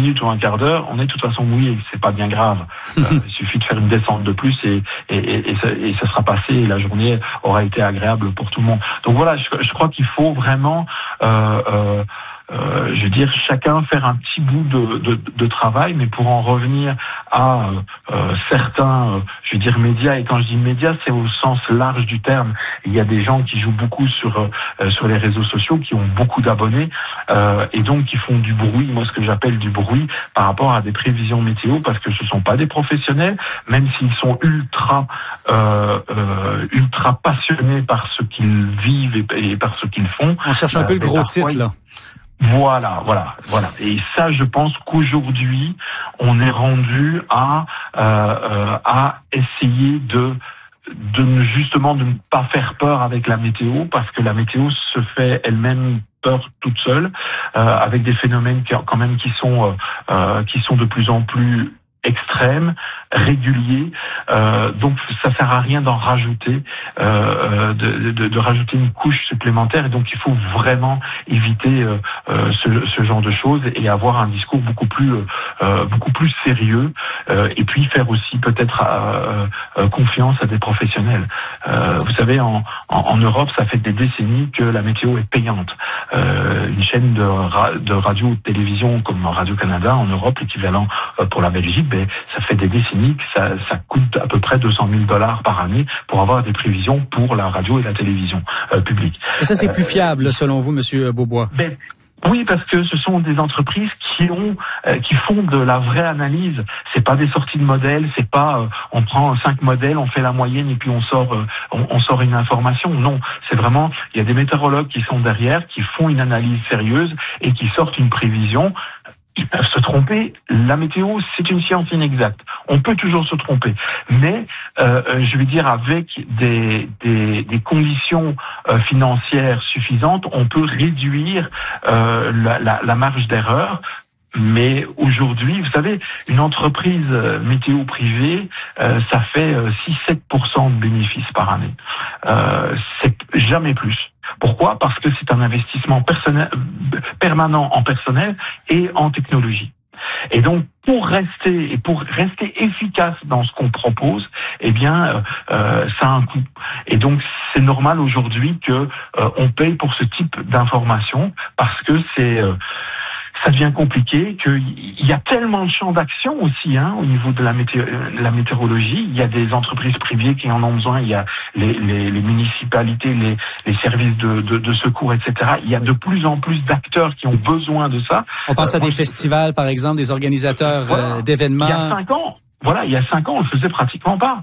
minutes ou un quart d'heure, on est de toute façon mouillé. C'est pas bien grave. Il suffit de faire une descente de plus et ça sera passé et la journée aura été agréable pour tout le monde. Donc voilà, je crois qu'il faut vraiment je veux dire, chacun faire un petit bout de travail, mais pour en revenir à certains, je veux dire, médias, et quand je dis médias, c'est au sens large du terme. Il y a des gens qui jouent beaucoup sur les réseaux sociaux, qui ont beaucoup d'abonnés, et donc qui font du bruit, moi ce que j'appelle du bruit, par rapport à des prévisions météo, parce que ce sont pas des professionnels, même s'ils sont ultra passionnés par ce qu'ils vivent et par ce qu'ils font. On cherche un peu le gros titre, là. Voilà. Et ça, je pense qu'aujourd'hui, on est rendu à essayer de justement de ne pas faire peur avec la météo, parce que la météo se fait elle-même peur toute seule, avec des phénomènes quand même qui sont de plus en plus extrêmes, réguliers, donc ça sert à rien d'en rajouter, de rajouter une couche supplémentaire, et donc il faut vraiment éviter ce genre de choses et avoir un discours beaucoup plus sérieux, et puis faire aussi peut-être confiance à des professionnels. Vous savez, en Europe, ça fait des décennies que la météo est payante. Une chaîne de radio ou de télévision comme Radio-Canada en Europe, l'équivalent pour la Belgique, ça fait des décennies que ça coûte à peu près $200 000 par année pour avoir des prévisions pour la radio et la télévision publique. Et ça, c'est plus fiable, selon vous, Monsieur Beaubois? Oui, parce que ce sont des entreprises qui font de la vraie analyse. C'est pas des sorties de modèles, c'est pas on prend 5 modèles, on fait la moyenne et puis on sort une information. Non, c'est vraiment, il y a des météorologues qui sont derrière, qui font une analyse sérieuse et qui sortent une prévision. Ils peuvent se tromper. La météo, c'est une science inexacte. On peut toujours se tromper. Mais, je veux dire, avec des conditions financières suffisantes, on peut réduire la marge d'erreur. Mais aujourd'hui, vous savez, une entreprise météo privée, ça fait 6-7% de bénéfices par année. C'est jamais plus. Pourquoi? Parce que c'est un investissement permanent en personnel et en technologie. Et donc, pour rester efficace dans ce qu'on propose, ça a un coût. Et donc, c'est normal aujourd'hui que on paye pour ce type d'information, parce que ça devient compliqué, qu'il y a tellement de champs d'action aussi, au niveau de la météorologie. Il y a des entreprises privées qui en ont besoin, il y a les municipalités, les services de secours, etc. Il y a de plus en plus d'acteurs qui ont besoin de ça. On pense à des festivals, par exemple, des organisateurs d'événements. Il y a 5 ans, on le faisait pratiquement pas.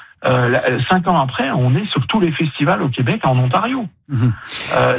5 ans après, on est sur tous les festivals au Québec, en Ontario. Ça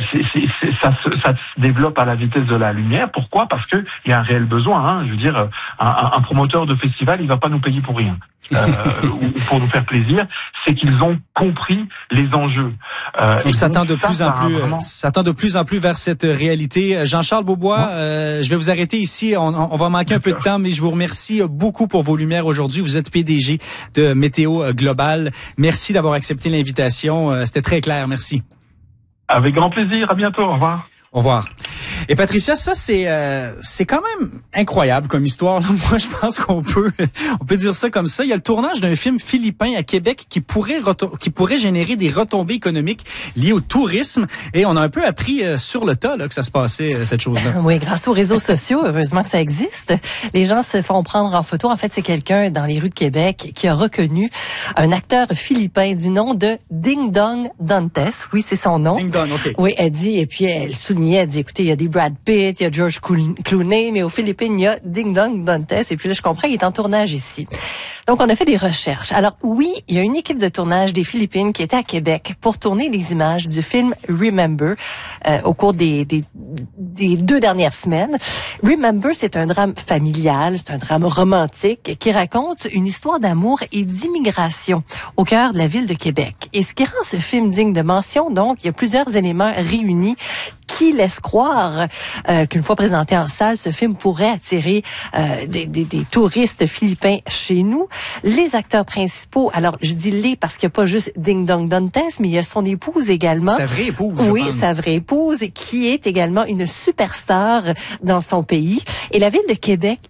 se développe à la vitesse de la lumière. Pourquoi? Parce que il y a un réel besoin. Je veux dire, un promoteur de festival, il va pas nous payer pour rien, ou pour nous faire plaisir. C'est qu'ils ont compris les enjeux. Donc, ça tend de plus en plus vers cette réalité. Jean-Charles Beaubois, je vais vous arrêter ici. On va manquer un peu de temps, mais je vous remercie beaucoup pour vos lumières aujourd'hui. Vous êtes PDG de Météo Global. Merci d'avoir accepté l'invitation. C'était très clair. Merci. Avec grand plaisir. À bientôt. Au revoir. Au revoir. Et Patricia, ça c'est quand même incroyable comme histoire. Moi, je pense qu'on peut dire ça comme ça. Il y a le tournage d'un film philippin à Québec qui pourrait générer des retombées économiques liées au tourisme. Et on a un peu appris sur le tas que ça se passait, cette chose-là. Oui, grâce aux réseaux sociaux, heureusement que ça existe. Les gens se font prendre en photo. En fait, c'est quelqu'un dans les rues de Québec qui a reconnu un acteur philippin du nom de Ding Dong Dantes. Oui, c'est son nom. Ding Dong, OK. Oui, elle dit, et puis elle soulignait, elle dit, écoutez, il y a des Brad Pitt, il y a George Clooney, mais aux Philippines, il y a Ding Dong Dantes. Et puis là, je comprends, il est en tournage ici. Donc, on a fait des recherches. Alors, oui, il y a une équipe de tournage des Philippines qui était à Québec pour tourner des images du film Remember au cours des 2 dernières semaines. Remember, c'est un drame familial, c'est un drame romantique qui raconte une histoire d'amour et d'immigration au cœur de la ville de Québec. Et ce qui rend ce film digne de mention, donc, il y a plusieurs éléments réunis qui laissent croire qu'une fois présenté en salle, ce film pourrait attirer des touristes philippins chez nous. Les acteurs principaux, alors je dis les parce qu'il n'y a pas juste Ding Dong Dantes, mais il y a son épouse également. Sa vraie épouse, oui, je pense. sa vraie épouse, qui est également une superstar dans son pays. Et la ville de Québec